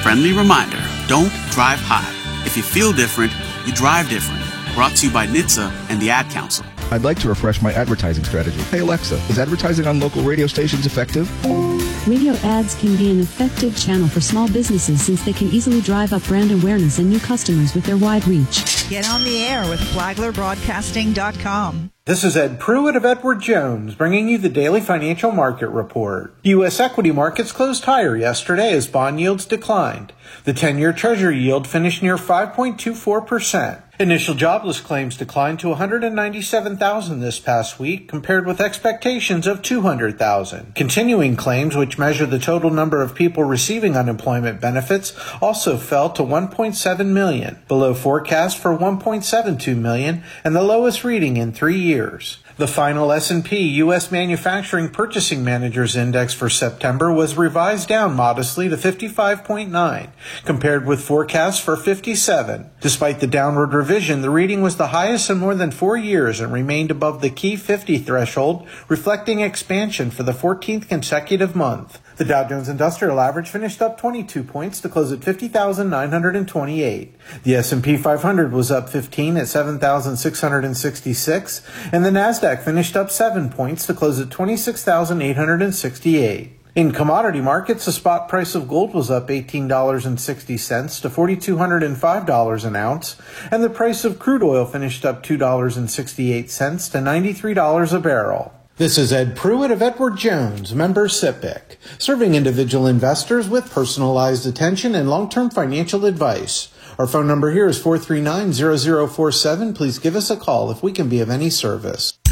Friendly reminder, don't drive high. If you feel different, you drive different. Brought to you by NHTSA and the Ad Council. I'd like to refresh my advertising strategy. Hey Alexa, is advertising on local radio stations effective? Radio ads can be an effective channel for small businesses since they can easily drive up brand awareness and new customers with their wide reach. Get on the air with FlaglerBroadcasting.com. This is Ed Pruitt of Edward Jones, bringing you the daily financial market report. U.S. equity markets closed higher yesterday as bond yields declined. The 10-year Treasury yield finished near 5.24%. Initial jobless claims declined to 197,000 this past week, compared with expectations of 200,000. Continuing claims, which measure the total number of people receiving unemployment benefits, also fell to 1.7 million, below forecast for 1.72 million, and the lowest reading in 3 years. The final S&P U.S. Manufacturing Purchasing Managers Index for September was revised down modestly to 55.9, compared with forecasts for 57. Despite the downward revision, the reading was the highest in more than 4 years and remained above the key 50 threshold, reflecting expansion for the 14th consecutive month. The Dow Jones Industrial Average finished up 22 points to close at 50,928. The S&P 500 was up 15 at 7,666, and the Nasdaq finished up 7 points to close at 26,868. In commodity markets, the spot price of gold was up $18.60 to $4,205 an ounce, and the price of crude oil finished up $2.68 to $93 a barrel. This is Ed Pruitt of Edward Jones, member SIPC, serving individual investors with personalized attention and long-term financial advice. Our phone number here is 439-0047. Please give us a call if we can be of any service.